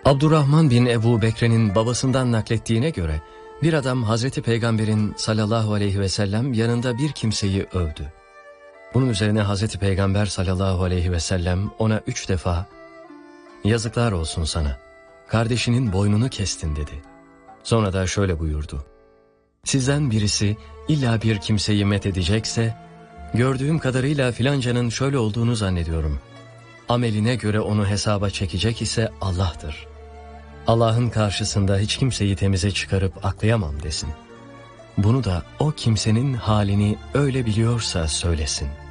Abdurrahman bin Ebu Bekre'nin babasından naklettiğine göre bir adam Hazreti Peygamber'in sallallahu aleyhi ve sellem yanında bir kimseyi övdü. Bunun üzerine Hazreti Peygamber sallallahu aleyhi ve sellem ona 3 defa "Yazıklar olsun sana, kardeşinin boynunu kestin" dedi. Sonra da şöyle buyurdu: "Sizden birisi illa bir kimseyi methedecekse, gördüğüm kadarıyla filancanın şöyle olduğunu zannediyorum. Ameline göre onu hesaba çekecek ise Allah'tır. Allah'ın karşısında hiç kimseyi temize çıkarıp aklayamam desin. Bunu da o kimsenin halini öyle biliyorsa söylesin."